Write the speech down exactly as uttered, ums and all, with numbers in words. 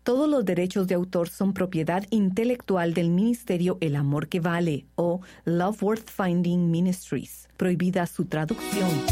Todos los derechos de autor son propiedad intelectual del Ministerio El Amor que Vale o Love Worth Finding Ministries. Prohibida su traducción,